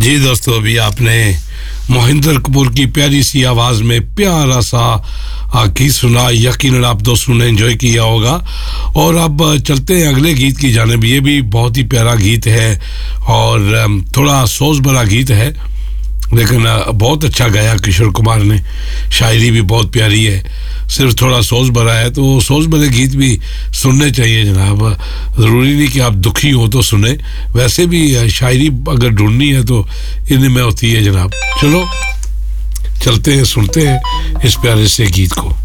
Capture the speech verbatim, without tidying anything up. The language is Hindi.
जी दोस्तों, अभी आपने मोहिंदर कपूर की प्यारी सी आवाज़ में प्यारा सा गीत सुना। यकीनन आप दोस्तों ने एंजॉय किया होगा। और अब चलते हैं अगले गीत की जानिब। ये भी बहुत ही प्यारा गीत है और थोड़ा सोच भरा गीत है, लेकिन बहुत अच्छा गाया किशोर कुमार ने। शायरी भी बहुत प्यारी है, सिर्फ थोड़ा सोच भरा है। तो सोच भरे गीत भी सुनने चाहिए जनाब। ज़रूरी नहीं कि आप दुखी हो तो सुने, वैसे भी शायरी अगर ढूंढनी है तो इनमें में होती है जनाब। चलो चलते हैं, सुनते हैं इस प्यारे से गीत को।